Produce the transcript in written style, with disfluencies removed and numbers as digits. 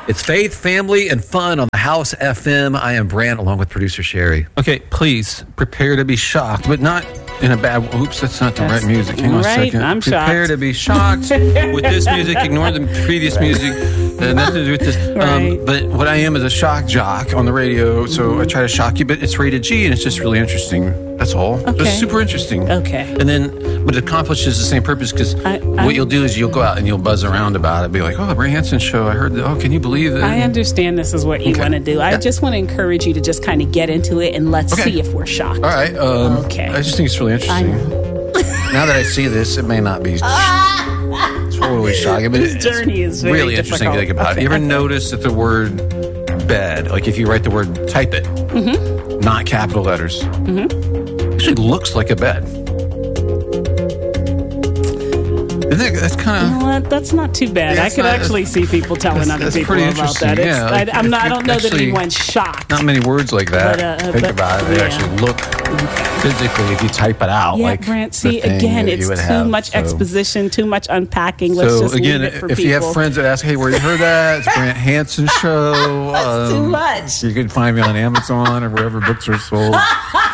It's faith, family, and fun on the House FM. I am Brant, along with producer Sherry. Okay, please prepare to be shocked, but not in a bad. Oops, that's not the right music. Hang on a second. I'm prepare shocked. to be shocked with this music. Ignore the previous music. Nothing to do with this. Right. But what I am is a shock jock on the radio, so I try to shock you. But it's rated G, and it's just really interesting. That's all. Okay. It's super interesting. Okay. And then, but it accomplishes the same purpose because what you'll do is you'll go out and you'll buzz around about it, be like, "Oh, the Ray Hansen show. I heard that. Oh, can you believe that?" I understand this is what you want to do. I just want to encourage you to just kind of get into it and let's see if we're shocked. All right. Okay. I just think it's really interesting. Now that I see this, it may not be totally shocking, but This journey is very really interesting to think about. Okay. You ever notice that the word bed, like if you write the word, type it, not capital letters, actually looks like a bed. That's kind of. You know what? That's not too bad. I could actually see people telling other people about that. Yeah, like, I don't know that anyone's shocked. Not many words like that. Think about it. They actually look physically if you type it out. Yeah, like Brant, see, the thing again, that it's you would too have, much exposition, too much unpacking. Let's just again, leave it for if people. you have friends that ask, "Hey, where you heard that?" It's Brant Hansen show. That's too much. You can find me on Amazon or wherever books are sold.